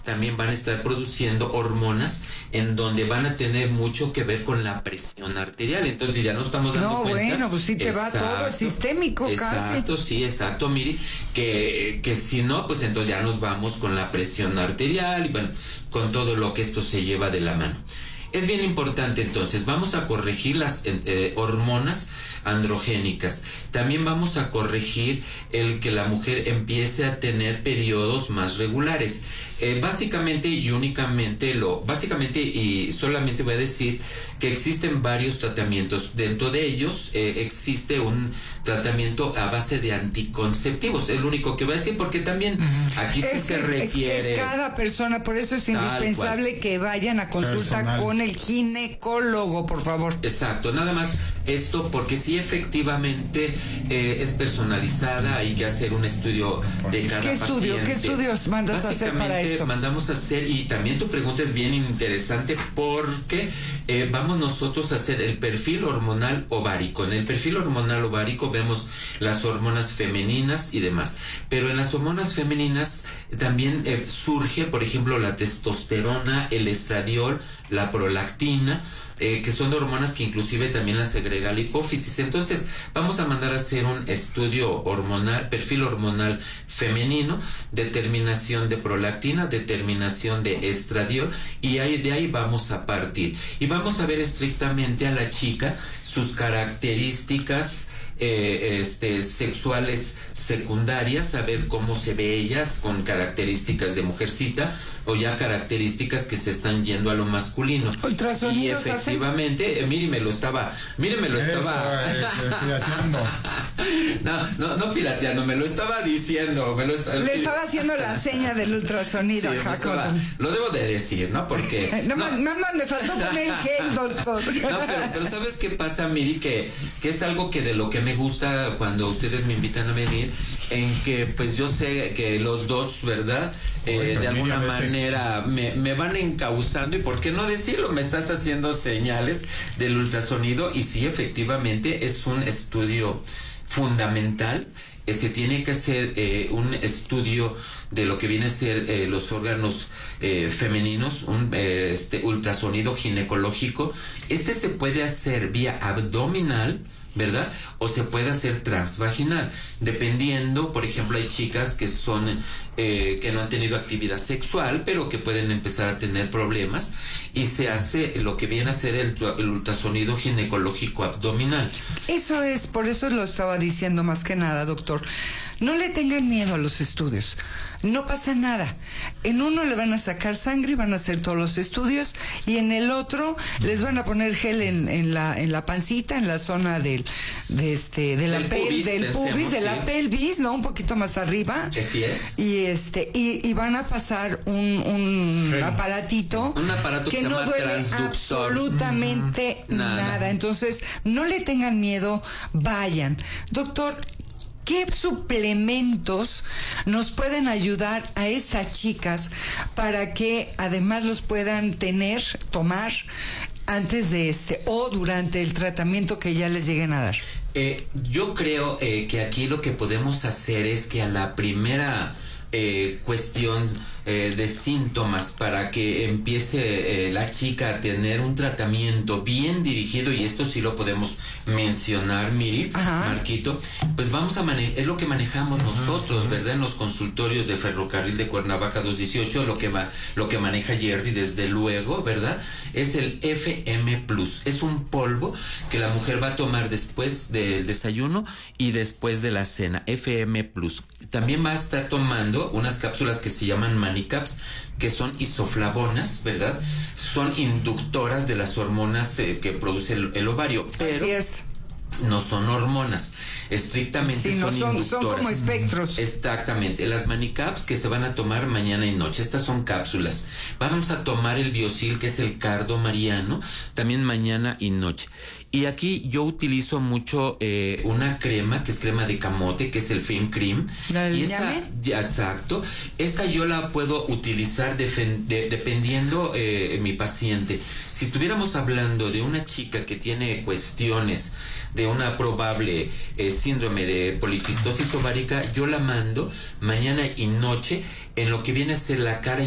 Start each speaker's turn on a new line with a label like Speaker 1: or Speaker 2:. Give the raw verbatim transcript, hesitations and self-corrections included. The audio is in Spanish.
Speaker 1: también van a estar produciendo hormonas en donde van a tener mucho que ver con la presión arterial. Entonces ya no estamos dando
Speaker 2: no,
Speaker 1: cuenta.
Speaker 2: No, bueno, pues sí te exacto, va todo sistémico
Speaker 1: exacto,
Speaker 2: casi.
Speaker 1: Exacto, sí, exacto, Miri, que, que si no, pues entonces ya nos vamos con la presión arterial y bueno, con todo lo que esto se lleva de la mano. Es bien importante, entonces, vamos a corregir las eh, hormonas androgénicas. También vamos a corregir el que la mujer empiece a tener periodos más regulares. Eh, básicamente y únicamente lo, básicamente y solamente voy a decir que existen varios tratamientos. Dentro de ellos eh, existe un tratamiento a base de anticonceptivos. Es lo único que voy a decir porque también aquí sí se requiere.
Speaker 2: Es, es cada persona, por eso es indispensable que vayan a consulta personal con el ginecólogo, por favor.
Speaker 1: Exacto, nada más esto porque sí efectivamente eh, es personalizada, hay que hacer un estudio de cada
Speaker 2: ¿Qué estudio?
Speaker 1: paciente.
Speaker 2: ¿Qué estudios mandas a hacer para esto?
Speaker 1: Mandamos a hacer, y también tu pregunta es bien interesante porque eh, vamos nosotros a hacer el perfil hormonal ovárico. En el perfil hormonal ovárico vemos las hormonas femeninas y demás, pero en las hormonas femeninas también eh, surge, por ejemplo, la testosterona, el estradiol, la prolactina, eh, que son hormonas que inclusive también las segrega la hipófisis. Entonces vamos a mandar a hacer un estudio hormonal, perfil hormonal femenino, determinación de prolactina, determinación de estradiol, y ahí, de ahí vamos a partir y vamos a ver estrictamente a la chica, sus características Eh, este, sexuales secundarias, a ver cómo se ve ellas con características de mujercita o ya características que se están yendo a lo masculino. Y efectivamente, eh, mire, me lo estaba, mire, me lo
Speaker 3: Eso,
Speaker 1: estaba
Speaker 3: este, pirateando.
Speaker 1: no, no, no pirateando, me lo estaba diciendo, me lo estaba,
Speaker 2: le estaba haciendo la seña del ultrasonido
Speaker 1: sí,
Speaker 2: acá.
Speaker 1: Estaba, lo debo de decir, ¿no? Porque
Speaker 2: no,
Speaker 1: no,
Speaker 2: no, no, me faltó poner gel, doctor.
Speaker 1: No, pero, pero ¿sabes qué pasa, Miri? Que, que es algo que de lo que me gusta cuando ustedes me invitan a venir, en que pues yo sé que los dos, ¿verdad? Eh, bueno, de alguna manera me, me van encauzando, y por qué no decirlo, me estás haciendo señales del ultrasonido, y sí, efectivamente es un estudio fundamental. Se tiene que hacer eh, un estudio de lo que viene a ser eh, los órganos eh, femeninos, un eh, este ultrasonido ginecológico. Este se puede hacer vía abdominal, ¿verdad? O se puede hacer transvaginal, dependiendo. Por ejemplo, hay chicas que son eh, que no han tenido actividad sexual, pero que pueden empezar a tener problemas, y se hace lo que viene a ser el, el ultrasonido ginecológico abdominal.
Speaker 2: Eso es, por eso lo estaba diciendo más que nada, doctor. No le tengan miedo a los estudios, no pasa nada. En uno le van a sacar sangre y van a hacer todos los estudios, y en el otro les van a poner gel en, en la en la pancita, en la zona del de este de la
Speaker 1: del
Speaker 2: pel,
Speaker 1: pubis,
Speaker 2: del
Speaker 1: pensemos,
Speaker 2: pubis, de
Speaker 1: sí.
Speaker 2: la pelvis, no, un poquito más arriba.
Speaker 1: Así es.
Speaker 2: Y este y, y van a pasar un, un sí. aparatito,
Speaker 1: un aparato que,
Speaker 2: que
Speaker 1: se
Speaker 2: no
Speaker 1: llama
Speaker 2: duele
Speaker 1: transductor.
Speaker 2: absolutamente mm, nada. nada. Entonces, no le tengan miedo, vayan. Doctor, ¿qué suplementos nos pueden ayudar a estas chicas para que además los puedan tener, tomar antes de este o durante el tratamiento que ya les lleguen a dar?
Speaker 1: Eh, yo creo eh, que aquí lo que podemos hacer es que a la primera eh, cuestión eh, de síntomas, para que empiece eh, la chica a tener un tratamiento bien dirigido, y esto sí lo podemos mencionar, Miri, Ajá. Marquito, pues vamos a manejar, es lo que manejamos nosotros, Ajá. ¿verdad? En los consultorios de Ferrocarril de Cuernavaca doscientos dieciocho, lo que va, lo que maneja Jerry, desde luego, ¿verdad? Es el F M Plus, es un polvo que la mujer va a tomar después del desayuno y después de la cena, F M Plus. También va a estar tomando unas cápsulas que se llaman Manicaps, que son isoflavonas, ¿verdad? Son inductoras de las hormonas eh, que produce el, el ovario, pero
Speaker 2: Así es.
Speaker 1: no son hormonas, estrictamente
Speaker 2: sí, no,
Speaker 1: son,
Speaker 2: son
Speaker 1: inductoras.
Speaker 2: Son como espectros.
Speaker 1: Exactamente, las Manicaps que se van a tomar mañana y noche, estas son cápsulas. Vamos a tomar el Biosil, que es el cardo mariano, también mañana y noche. Y aquí yo utilizo mucho eh, una crema, que es crema de camote, que es el Fem Cream.
Speaker 2: ¿La
Speaker 1: y esa, ya, exacto, esta yo la puedo utilizar de, de, dependiendo eh, mi paciente. Si estuviéramos hablando de una chica que tiene cuestiones de una probable eh, síndrome de poliquistosis ovárica, yo la mando mañana y noche en lo que viene a ser la cara